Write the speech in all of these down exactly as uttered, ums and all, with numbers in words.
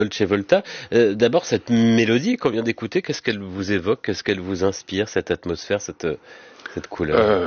Dolce Volta. Euh, d'abord, cette mélodie qu'on vient d'écouter, qu'est-ce qu'elle vous évoque, qu'est-ce qu'elle vous inspire, cette atmosphère, cette, cette couleur? Euh,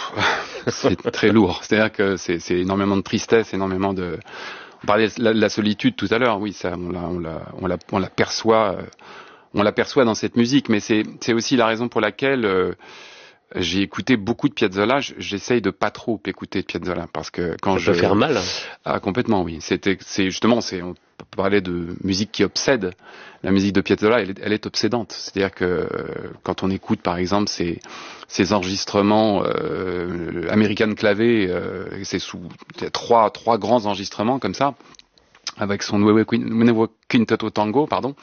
c'est très lourd. C'est-à-dire que c'est, c'est énormément de tristesse, énormément de... On parlait de la, la solitude tout à l'heure, oui, ça, on la, on la, on la, on l'aperçoit, euh, on l'aperçoit dans cette musique, mais c'est, c'est aussi la raison pour laquelle... Euh, j'ai écouté beaucoup de Piazzolla. J'essaye de pas trop écouter de Piazzolla parce que quand ça je peut faire mal. Ah, complètement, oui. C'était, c'est justement, c'est, on parlait de musique qui obsède. La musique de Piazzolla, elle, elle est obsédante. C'est-à-dire que euh, quand on écoute, par exemple, ces, ces enregistrements euh, American Clavé, euh, c'est sous trois, trois grands enregistrements comme ça, avec son Nuevo Quinteto Tango, pardon.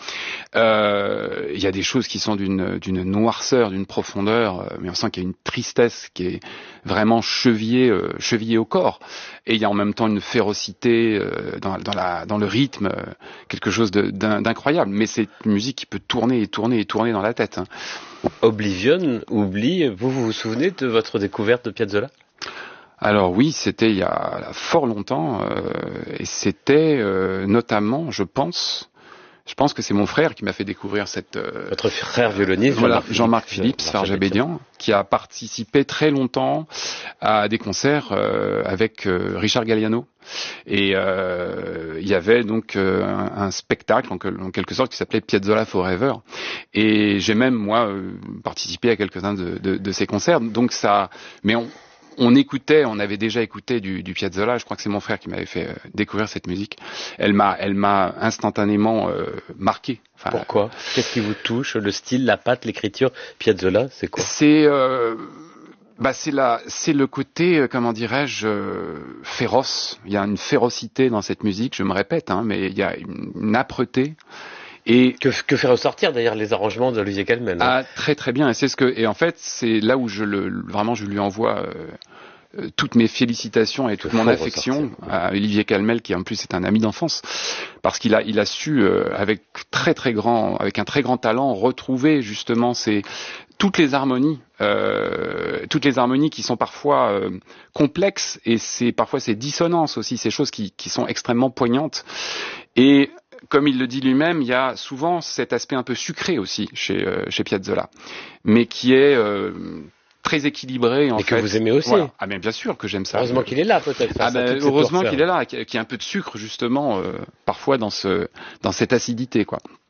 Euh, il y a des choses qui sont d'une, d'une noirceur, d'une profondeur, mais on sent qu'il y a une tristesse qui est vraiment chevillée, euh, chevillée au corps. Et il y a en même temps une férocité euh, dans, dans, la, dans le rythme, euh, quelque chose de, d'un, d'incroyable. Mais c'est une musique qui peut tourner et tourner et tourner dans la tête. Hein. Oblivion, oublie, vous, vous vous souvenez de votre découverte de Piazzolla? Alors oui, c'était il y a fort longtemps, euh, et c'était euh, notamment, je pense, je pense que c'est mon frère qui m'a fait découvrir cette... Euh, Votre frère violoniste, voilà, Jean-Marc, Jean-Marc Philippe, Farjabédian, qui a participé très longtemps à des concerts euh, avec euh, Richard Galliano. Et euh, il y avait donc euh, un, un spectacle en, en quelque sorte qui s'appelait Piazzolla Forever. Et j'ai même moi euh, participé à quelques-uns de, de, de ces concerts. Donc ça, mais on On écoutait, on avait déjà écouté du, du Piazzolla. Je crois que c'est mon frère qui m'avait fait euh, découvrir cette musique. Elle m'a, elle m'a instantanément euh, marqué. Enfin, pourquoi? Qu'est-ce qui vous touche? Le style, la patte, l'écriture? Piazzolla, c'est quoi? C'est, euh, bah c'est la, c'est le côté, euh, comment dirais-je, euh, féroce. Il y a une férocité dans cette musique. Je me répète, hein, mais il y a une, une âpreté. Et que, que fait ressortir d'ailleurs les arrangements d'Olivier Calmen. Hein. Ah, très très bien. Et c'est ce que, et en fait, c'est là où je le, vraiment, je lui envoie euh, euh, toutes mes félicitations et toute mon affection à Olivier Calmel, qui en plus est un ami d'enfance, parce qu'il a, il a su euh, avec très très grand, avec un très grand talent, retrouver justement ces toutes les harmonies, euh, toutes les harmonies qui sont parfois euh, complexes, et c'est parfois ces dissonances aussi, ces choses qui, qui sont extrêmement poignantes. Et comme il le dit lui-même, il y a souvent cet aspect un peu sucré aussi chez, euh, chez Piazzolla, mais qui est euh, très équilibré en et fait. Et que vous aimez aussi. Voilà. Ah mais bien sûr que j'aime ça. Heureusement qu'il est là peut-être. Ah ben, heureusement qu'il est là, qu'il y a un peu de sucre justement euh, parfois dans ce dans cette acidité quoi.